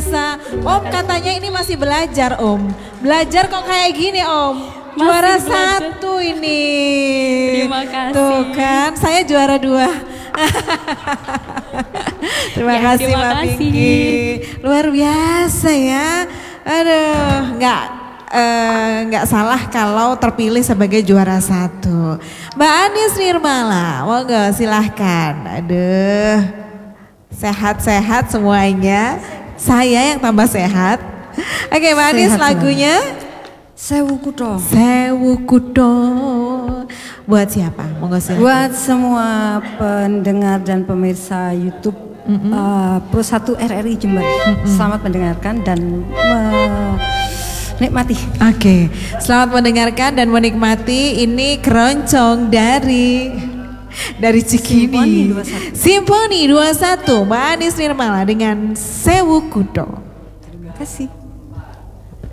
biasa. Om katanya ini masih belajar Om. Belajar kok kayak gini Om. Masih Juara belajar. 1 ini. Terima kasih. Tuh kan, saya juara 2. Terima Ya, kasih terima Mbak kasih. Pinky. Luar biasa ya. Aduh, nggak salah kalau terpilih sebagai juara 1. Mbak Anis Nirmala, monggo silahkan. Aduh, sehat-sehat semuanya. Saya yang tambah sehat. Oke Mbak Anis, Sehat lagunya Sewu Kutho. Sewu Kutho. Buat siapa? Monggo silahkan. Buat semua pendengar dan pemirsa YouTube Pro 1 RRI Jember. Selamat mendengarkan dan menikmati. Oke, selamat mendengarkan dan menikmati. Ini keroncong dari Cikini. Simponi 21. Mbak Anis Nirmala dengan Sewu Kutho. Terima kasih.